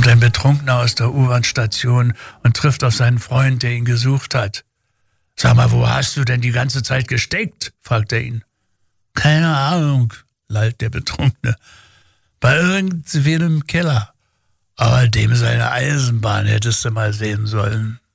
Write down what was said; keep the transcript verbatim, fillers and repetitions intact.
kommt ein Betrunkener aus der U-Bahn-Station und trifft auf seinen Freund, der ihn gesucht hat. »Sag mal, wo hast du denn die ganze Zeit gesteckt?« fragt er ihn. »Keine Ahnung«, lallt der Betrunkene. »Bei irgendwem im Keller. Aber dem seine Eisenbahn hättest du mal sehen sollen.«